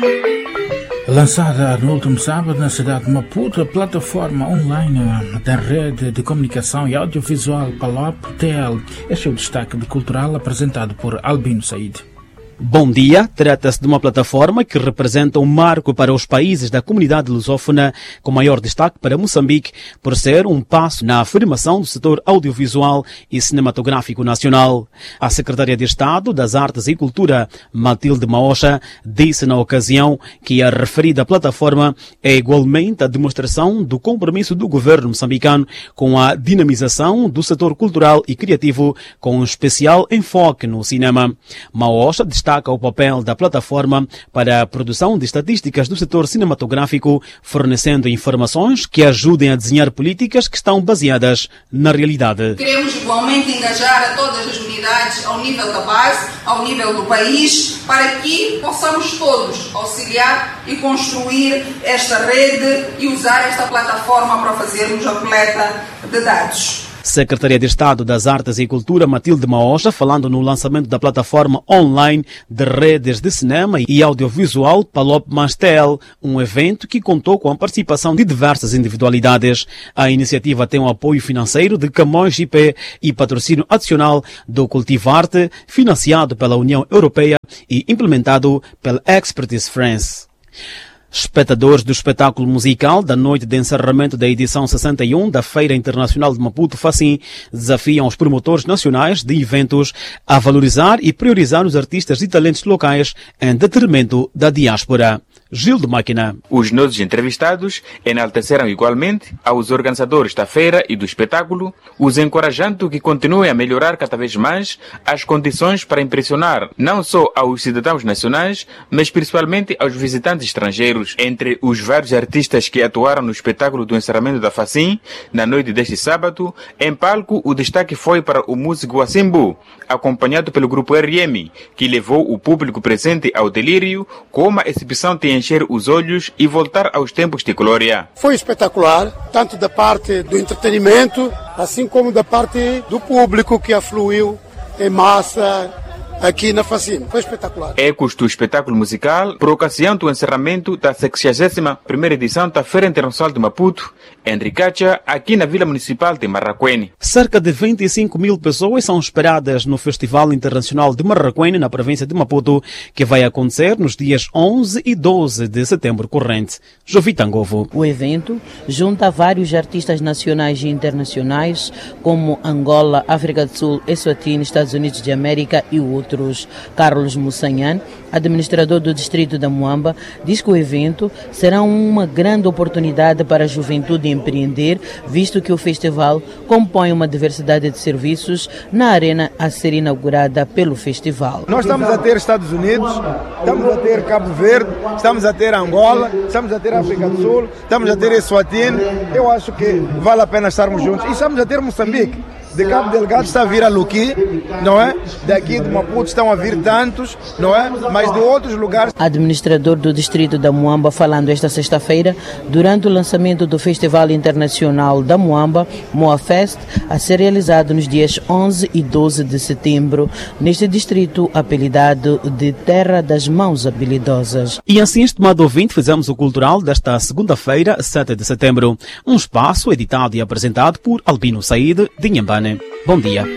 Lançada no último sábado na cidade de Maputo, a plataforma online da rede de comunicação e audiovisual Palop-TL. Este é o destaque de cultural apresentado por Albino Said. Bom dia, trata-se de uma plataforma que representa um marco para os países da comunidade lusófona, com maior destaque para Moçambique, por ser um passo na afirmação do setor audiovisual e cinematográfico nacional. A secretária de Estado das Artes e Cultura, Matilde Maosha, disse na ocasião que a referida plataforma é igualmente a demonstração do compromisso do governo moçambicano com a dinamização do setor cultural e criativo, com um especial enfoque no cinema. Maosha destaca o papel da plataforma para a produção de estatísticas do setor cinematográfico, fornecendo informações que ajudem a desenhar políticas que estão baseadas na realidade. Queremos igualmente engajar a todas as unidades ao nível da base, ao nível do país, para que possamos todos auxiliar e construir esta rede e usar esta plataforma para fazermos a coleta de dados. Secretaria de Estado das Artes e Cultura, Matilde Maosha, falando no lançamento da plataforma online de redes de cinema e audiovisual Palop-TL, um evento que contou com a participação de diversas individualidades. A iniciativa tem o apoio financeiro de Camões IP e patrocínio adicional do Cultivarte, financiado pela União Europeia e implementado pela Expertise France. Espectadores do espetáculo musical da noite de encerramento da edição 61 da Feira Internacional de Maputo Facim desafiam os promotores nacionais de eventos a valorizar e priorizar os artistas e talentos locais em detrimento da diáspora. Gil de Máquina. Os nossos entrevistados enalteceram igualmente aos organizadores da feira e do espetáculo, os encorajando que continuem a melhorar cada vez mais as condições para impressionar não só aos cidadãos nacionais, mas principalmente aos visitantes estrangeiros. Entre os vários artistas que atuaram no espetáculo do encerramento da Facim, na noite deste sábado, em palco o destaque foi para o músico Asimbu, acompanhado pelo grupo RM, que levou o público presente ao delírio com uma exibição de encher os olhos e voltar aos tempos de glória. Foi espetacular, tanto da parte do entretenimento, assim como da parte do público que afluiu em massa aqui na Facim. Foi espetacular. Ecos do espetáculo musical, por ocasião do encerramento da 61ª edição da Feira Internacional de Maputo, em Ricacha, aqui na Vila Municipal de Marraquene. Cerca de 25 mil pessoas são esperadas no Festival Internacional de Marraquene, na província de Maputo, que vai acontecer nos dias 11 e 12 de setembro corrente. Jovitangovo. O evento junta vários artistas nacionais e internacionais, como Angola, África do Sul, Eswatini, Estados Unidos de América e outros. Carlos Mussanhan, administrador do distrito da Muamba, diz que o evento será uma grande oportunidade para a juventude empreender, visto que o festival compõe uma diversidade de serviços na arena a ser inaugurada pelo festival. Nós estamos a ter Estados Unidos, estamos a ter Cabo Verde, estamos a ter Angola, estamos a ter África do Sul, estamos a ter Eswatini. Eu acho que vale a pena estarmos juntos. E estamos a ter Moçambique. De Cabo Delgado está a vir a Luqui, não é? Daqui de Maputo estão a vir tantos, não é? Mas de outros lugares. Administrador do distrito da Muamba, falando esta sexta-feira, durante o lançamento do Festival Internacional da Muamba, Moafest, a ser realizado nos dias 11 e 12 de setembro, neste distrito apelidado de Terra das Mãos Habilidosas. E assim, estimado ouvinte, fizemos o cultural desta segunda-feira, 7 de setembro. Um espaço editado e apresentado por Albino Said, de Inhambane. Bom dia.